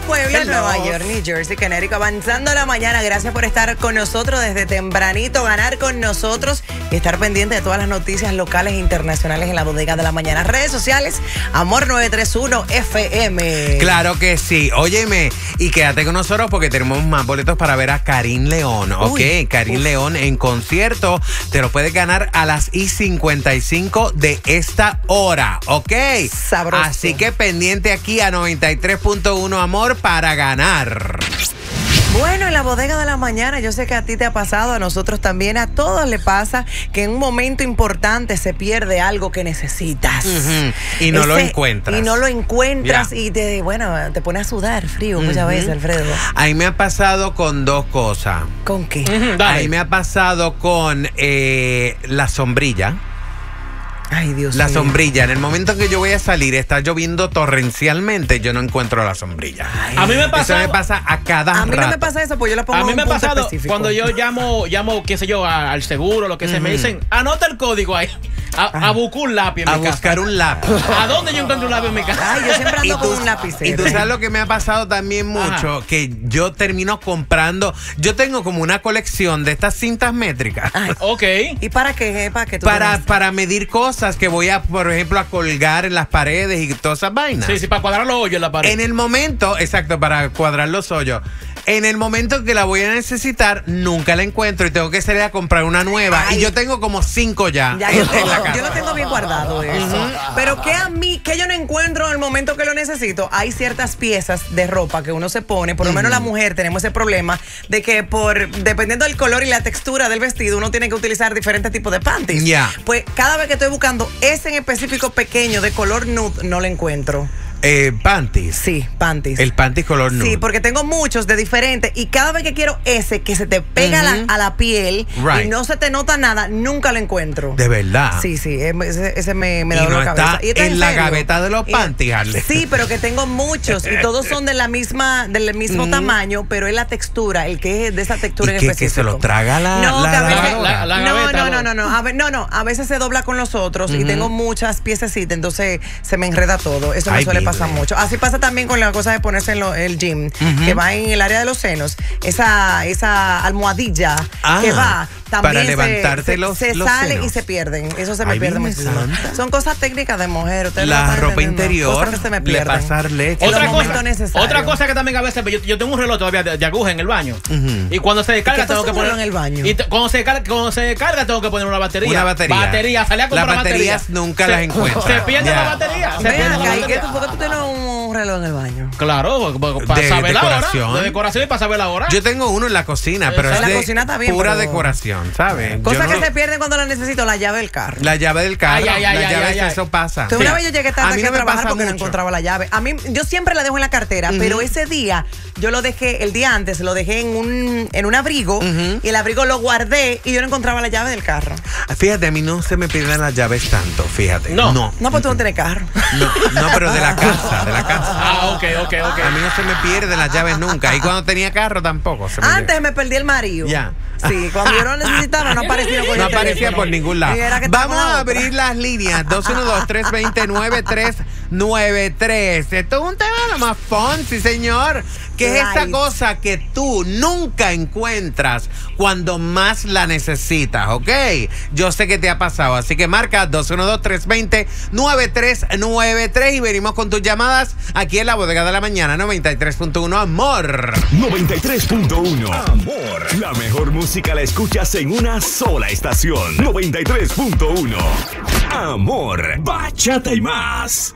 Puebla, Nueva York, New Jersey, Connecticut, avanzando la mañana. Gracias por estar con nosotros desde tempranito, ganar con nosotros y estar pendiente de todas las noticias locales e internacionales en la bodega de la mañana. Redes sociales, Amor 931 FM. Claro que sí. Óyeme, y quédate con nosotros porque tenemos más boletos para ver a Karim León, ¿ok? Karim León en concierto. Te lo puedes ganar a las 55 de esta hora, ¿ok? Sabroso. Así que pendiente aquí a 93.1 Amor para ganar. Bueno, en la bodega de la mañana, yo sé que a ti te ha pasado, a nosotros también, a todos le pasa que en un momento importante se pierde algo que necesitas. Y no lo encuentras. Y no lo encuentras y te pone a sudar frío muchas veces, Alfredo. Ahí me ha pasado con dos cosas. ¿Con qué? Ahí me ha pasado con la sombrilla. Ay, Dios La mío. sombrilla. En el momento que yo voy a salir, está lloviendo torrencialmente, yo no encuentro la sombrilla. Ay, a mí me pasa. Eso me pasa a cada rato. A mí no me pasa eso, pues yo la pongo A mí en me un ha punto pasado específico. cuando yo llamo, qué sé yo, al seguro, lo que se me dicen, anota el código ahí. A buscar un lápiz en mi A casa. buscar un lápiz. ¿A dónde yo encuentro un lápiz en mi casa? Ay, yo siempre ando con un lapicero. Y tú sabes lo que me ha pasado también mucho, que yo termino comprando, yo tengo como una colección de estas cintas métricas. Ay. Ok. ¿Y para qué? ¿Para qué tú Para medir cosas que voy a, por ejemplo, a colgar en las paredes y todas esas vainas. Sí, para cuadrar los hoyos en la pared. En el momento, exacto, para cuadrar los hoyos. En el momento que la voy a necesitar, nunca la encuentro y tengo que salir a comprar una nueva. Ay. Y yo tengo como 5 ya, Ya, en la casa. yo lo tengo bien guardado eso. Pero que yo no encuentro en el momento que lo necesito. Hay ciertas piezas de ropa que uno se pone, por lo menos la mujer tenemos ese problema de que dependiendo del color y la textura del vestido, uno tiene que utilizar diferentes tipos de panties. Ya. Pues cada vez que estoy buscando ese en específico pequeño de color nude, no lo encuentro. Panties. Sí, panties. El panties color nude. Sí, porque tengo muchos de diferentes y cada vez que quiero ese que se te pega a la piel y no se te nota nada, nunca lo encuentro. De verdad. Sí, ese me da Y dolor no de cabeza. está Y esto en es la serio. gaveta de los panties, Arle. Sí, pero que tengo muchos y todos son del mismo tamaño, pero es la textura, el que es de esa textura ¿Y en que específico. se lo traga la No, que a veces- lavadora? la gaveta, no. A veces se dobla con los otros y tengo muchas piececitas, entonces se me enreda todo. Eso me Ay, suele Biblia. pasar mucho. Así pasa también con la cosa de ponerse en el gym, que va en el área de los senos. Esa almohadilla que va también para levantarte se los sale senos. y se pierden. Eso se me Ay, pierde Virgen muchísimo. Santa. Son cosas técnicas de mujer. Ustedes no La están ropa entendiendo. interior, Cosas que se me le pierden. pasar leche. En los Otra momentos cosa, necesarios. otra cosa que también a veces, yo tengo un reloj todavía de aguja en el baño. Y cuando se descarga ¿Y qué tengo que pasa poner en el baño? Y cuando se descarga tengo que poner una batería. Una batería. Salí a comprar Las baterías nunca las encuentro. Se pierde Ya. la batería. Se Ven pierde la acá, ¿y batería. por qué tú tienes un reloj en el baño? Claro, para De saber la decoración. hora. De decoración y para saber la hora. Yo tengo uno en la cocina, pero En es la de cocina está bien, pura pero- decoración, ¿sabes? Cosas Yo que no- se pierden cuando las necesito, la llave del carro. La llave del carro, Ay, ay, la ay, llave, ay, ay. eso pasa. Entonces, una vez yo llegué tarde A mí aquí no a me trabajar pasa porque no mucho. encontraba la llave. A mí, yo siempre la dejo en la cartera, pero ese día yo lo dejé, el día antes, lo dejé en un abrigo y el abrigo lo guardé y yo no encontraba la llave del carro. Fíjate, a mí no se me pierden las llaves tanto, fíjate. No. No, No, pues tú no tienes carro. no, pero de la casa, de la casa. Ah, ok. A mí no se me pierden las llaves nunca. Y cuando tenía carro tampoco. Se me Antes me perdí el marido. Ya. Sí, cuando yo lo necesitaba no aparecía por No el aparecía teléfono. por ningún lado. Y era que Vamos estaba la a otra. abrir las líneas 212-320-9393. Esto es un tema de lo más fun, sí señor. ¿Qué es esa Light. cosa que tú nunca encuentras cuando más la necesitas? ¿Ok? Yo sé que te ha pasado, así que marca 212-320-9393 y venimos con tus llamadas aquí en la bodega de la mañana 93.1 Amor. 93.1 Amor. La mejor música la escuchas en una sola estación. 93.1 Amor. Bachata y más.